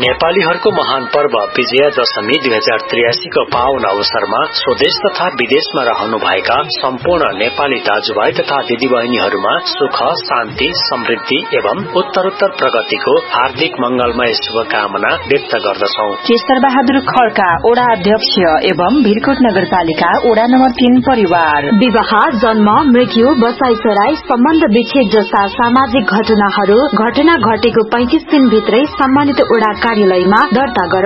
नेपालीहरूको महान पर्व विजयादशमी 2083 को पावन अवसरमा स्वदेश तथा विदेशमा रहनुभएका सम्पूर्ण नेपाली दाजुभाइ तथा दिदीबहिनीहरूमा सुख, शान्ति, समृद्धि एवं उत्तरोत्तर प्रगतिको हार्दिक मंगलमय शुभकामना व्यक्त गर्दछौं। केशर बहादुर खड्का ओडा अध्यक्ष एवं भिरकोट नगरपालिका ओडा नम्बर 3 परिवार। विवाह, जन्म, मृत्यु, बसाइसराई, सम्बन्ध विच्छेद जस्ता सामाजिक घटना घटेको 35 दिन भित्रै सम्मानित ओडा कार्यालयमा दर्ता गर